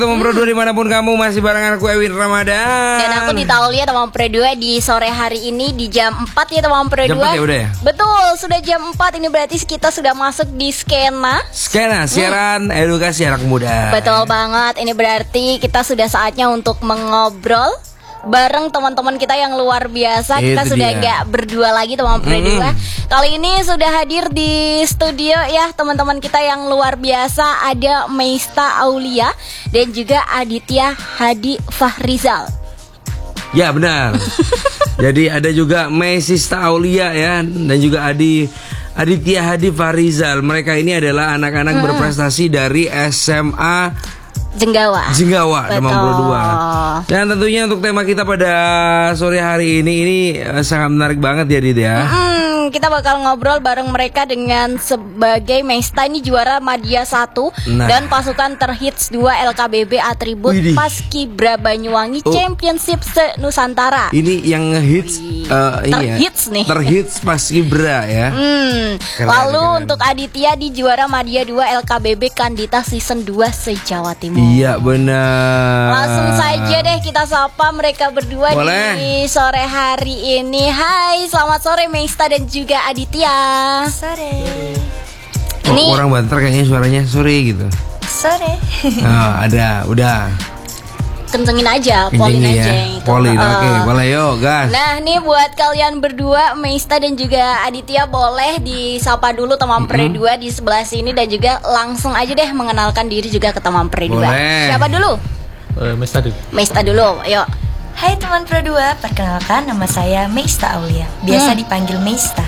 Teman Pro 2 dimanapun kamu, masih barengan aku Ewin Ramadan. Dan aku di Taulia teman Pro 2 di sore hari ini di jam 4 ya teman Pro 2. Jam 4 ya udah ya? Betul, sudah jam 4. Ini berarti kita sudah masuk di skena siaran edukasi anak muda. Betul banget. Ini berarti kita sudah saatnya untuk mengobrol bareng teman-teman kita yang luar biasa. Kita Itu sudah dia. nggak berdua lagi teman Pro 2. Kali ini sudah hadir di studio ya teman-teman kita yang luar biasa. Ada Meista Aulia dan juga Aditya Hadi Fahrizal. Ya benar. Jadi ada juga Meista Aulia ya, dan juga Aditya Hadi Fahrizal. Mereka ini adalah anak-anak berprestasi dari SMA Jenggawa Demam Pro 2. Dan tentunya untuk tema kita pada sore hari ini sangat menarik banget ya Dit ya. Kita bakal ngobrol bareng mereka dengan sebagai Meista ini juara Madya 1 dan pasukan terhits 2 LKBB atribut Widih. Paskibra Banyuwangi Championship se-Nusantara. Ini yang hits Terhits nih. Terhits Paskibra ya. Lalu keren. untuk Aditya di juara Madya 2 LKBB Kandita Season 2 se-Jawa Timur. Iya benar. Langsung saja deh kita sapa mereka berdua. Boleh. Di sore hari ini. Hai, selamat sore Meista dan juga Aditya. Sore. Ini Orang Banter kayaknya suaranya sore gitu. Sore. Ada, udah. kencengin aja, Kencengin polin aja ya. gitu. Polin, oke, boleh yuk, gas. Nah, nih buat kalian berdua, Meista dan juga Aditya, boleh disapa dulu teman Pre 2 di sebelah sini dan juga langsung aja deh mengenalkan diri juga ke teman Pre 2. Boleh. Siapa dulu? Meista dulu. Meista dulu, yuk. Hai teman Pro 2, perkenalkan nama saya Meista Aulia. Biasa dipanggil Meista.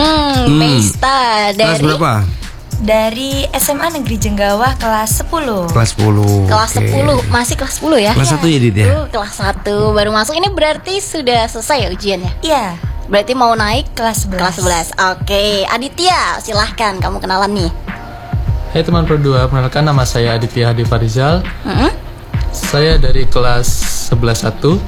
Meista Kelas dari berapa? Dari SMA Negeri Jenggawa kelas 10. Kelas 10. kelas oke. 10, masih kelas 10 ya? Kelas 1 ya Dit ya? Kelas 1 baru masuk. Ini berarti sudah selesai ya ujiannya? Iya, Berarti mau naik kelas 11. kelas 11. Oke, Aditya, silahkan kamu kenalan nih. Hai teman Pro 2, perkenalkan nama saya Aditya Hadi Fahrizal. Saya dari kelas 11-1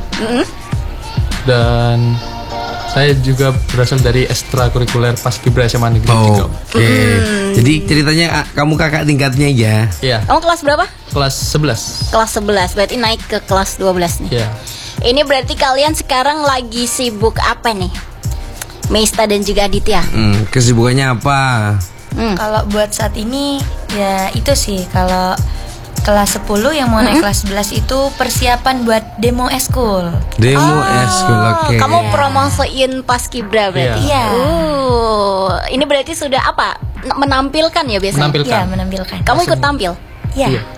dan saya juga berasal dari ekstrakurikuler Paskibra SMA Negeri Jenggawa. Oke. Jadi ceritanya kamu kakak tingkatnya ya? Iya, Kamu kelas berapa? kelas 11. Kelas 11, berarti naik ke kelas 12 nih. Iya. Ini berarti kalian sekarang lagi sibuk apa nih? Meista dan juga Aditya. Kesibukannya apa? Kalau buat saat ini ya itu sih, kalau kelas 10 yang mau naik kelas 11 itu persiapan buat demo eskul. Demo eskul, oke. Kamu promosiin Paskibra berarti? Iya. Ini berarti sudah apa? Menampilkan ya biasanya? Menampilkan. Iya, menampilkan. Kamu ikut tampil? Iya. Iya.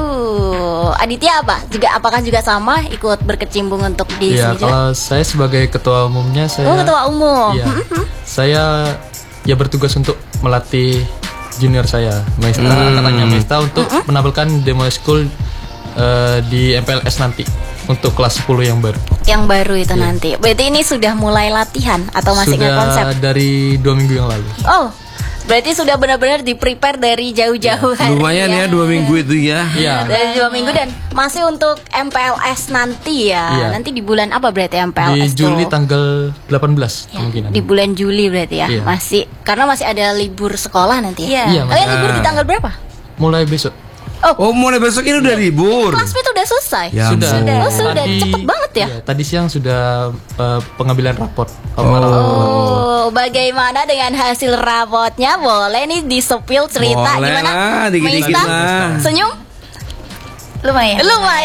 Aditya apa? Apakah juga sama ikut berkecimpung untuk di Iya, sini juga? kalau saya sebagai ketua umumnya saya Ketua umum. Iya. Saya ya bertugas untuk melatih junior saya, Meista, angkatannya Meista untuk menampilkan demo school di MPLS nanti untuk kelas 10 yang baru. Yang baru itu nanti. Berarti ini sudah mulai latihan atau masih Sudah nge-konsep? dari 2 minggu yang lalu. Oh, berarti sudah benar-benar di-prepare dari jauh-jauh hari. Lumayan ya 2 minggu itu ya. Iya. Dari 2 minggu dan masih untuk MPLS nanti ya. Iya. Nanti di bulan apa berarti Di MPLS Juli tuh? tanggal 18 Ya, kemungkinan. di bulan Juli berarti ya. Iya. Masih karena masih ada libur sekolah nanti ya. Iya. Iya, Kalian Mas. libur di tanggal berapa? Mulai besok. Oh, mulai besok ini udah libur. Kelas itu udah selesai. Ya Sudah. ampun. Oh, sudah cepet banget ya. Iya, tadi siang sudah pengambilan raport. Oh, bagaimana dengan hasil rapotnya? Boleh nih disepil cerita Boleh gimana? lah, dikit-dikit Meista, lah. senyum? Lumayan.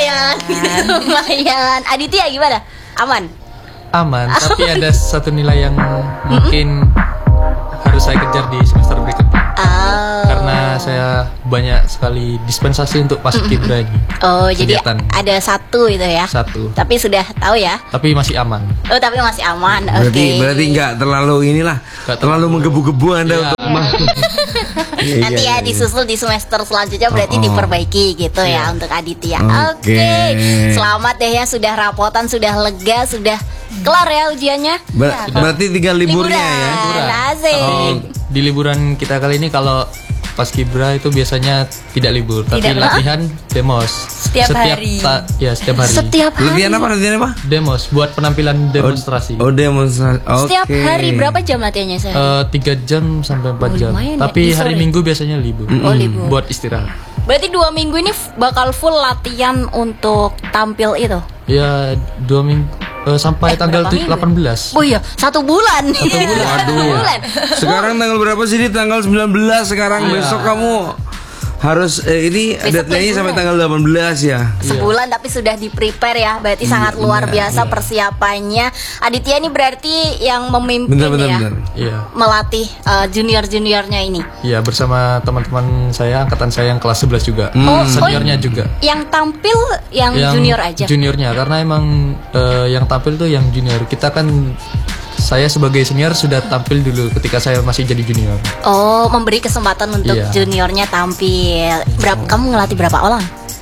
Lumayan. Aditya gimana? Aman? Aman, tapi ada satu nilai yang mungkin harus saya kejar di semester berikutnya. Karena saya banyak sekali dispensasi untuk Paskibra ini. Oh, jadi Kegiatan. ada satu itu ya? Satu. Tapi sudah tahu ya? Tapi masih aman. Oh, tapi masih aman. Oke. Berarti nggak terlalu inilah, Nggak terlalu menggebu-gebu Anda Iya. untuk masuk. Iya, Nanti iya, ya iya. disusul di semester selanjutnya berarti diperbaiki gitu ya untuk Aditya. Oke. Oke. Selamat deh ya, sudah rapotan, sudah lega, sudah kelar ya ujiannya. Berarti tinggal liburnya ya. Asik. Di liburan kita kali ini kalau Paskibra itu biasanya tidak libur, tapi Tidak, latihan demos Setiap hari. Setiap hari. Setiap hari. Latihan apa? Latihan apa? Demos buat penampilan demonstrasi. Oh, demonstrasi. Oke. Setiap hari berapa jam latihannya saya? 3 jam sampai 4 jam. lumayan ya. Tapi Di hari sore. Minggu biasanya libur. Oh, libur. Buat istirahat. Berarti 2 minggu ini bakal full latihan untuk tampil itu. Ya 2 minggu sampai tanggal berapa minggu? 18. Oh iya, 1 bulan. Waduh. bulan. Sekarang tanggal berapa sih? Di tanggal 19 sekarang. Besok kamu harus ini Besok deadline-nya sampai liburan. tanggal 18 ya. Sebulan tapi sudah di prepare ya. Berarti sangat luar biasa persiapannya. Aditya ini berarti yang memimpin Bentar. Iya. melatih junior-juniornya ini. Iya, bersama teman-teman saya, angkatan saya yang kelas 11 juga. Seniornya juga. Yang tampil yang junior aja. Juniornya, karena emang yang tampil tuh yang junior. Kita kan, saya sebagai senior sudah tampil dulu ketika saya masih jadi junior. Oh, memberi kesempatan untuk Iya. juniornya tampil. Kamu ngelatih berapa orang?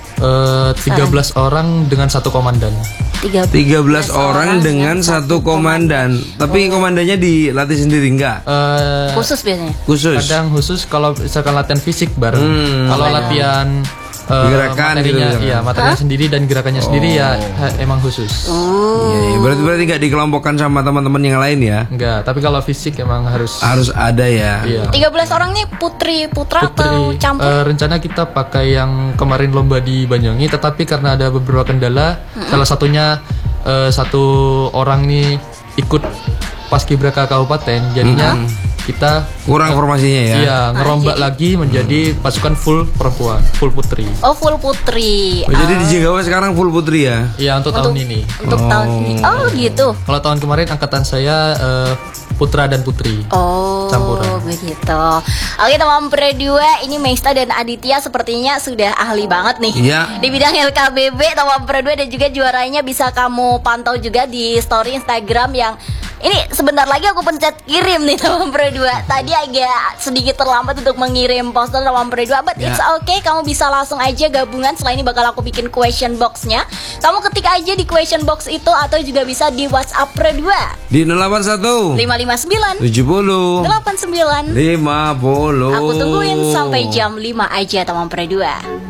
13 orang dengan 1 komandan. 13 orang dengan 1 komandan. Tapi komandannya dilatih sendiri enggak? Khusus biasanya. Khusus. Kadang khusus kalau misalkan latihan fisik bareng. Kalau latihan Gerakan gitu materinya, misalkan. iya, materinya sendiri dan gerakannya sendiri ya emang khusus. Iya, berarti nggak dikelompokkan sama teman-teman yang lain ya? Enggak, tapi kalau fisik emang harus Ada ya. iya. 13 orang nih putri putra atau campur? Rencana kita pakai yang kemarin lomba di Banyuwangi, tetapi karena ada beberapa kendala, salah satunya satu orang nih ikut paskibraka kabupaten, jadinya kita Kurang formasinya ya. iya ngerombak lagi menjadi pasukan full perempuan, full putri. Oh, full putri. Oh, jadi di Jenggawa sekarang full putri ya? Iya, untuk tahun ini. Untuk tahun ini. Oh, gitu. Kalau tahun kemarin angkatan saya putra dan putri. Oh, Campuran. begitu. Oke, teman Pre 2, ini Meista dan Aditya sepertinya sudah ahli banget nih. Iya. Di bidang LKBB, teman Pre 2, dan juga juaranya bisa kamu pantau juga di story Instagram yang ini sebentar lagi aku pencet kirim nih teman Pre 2. Tadi agak sedikit terlambat untuk mengirim poster teman Pre 2, but it's okay. Kamu bisa langsung aja gabungan. Setelah ini bakal aku bikin question box-nya. Kamu ketik aja di question box itu atau juga bisa di WhatsApp Pre 2. Di 081 559 70 89. 50. Aku tungguin sampai jam 5 aja teman Pre 2.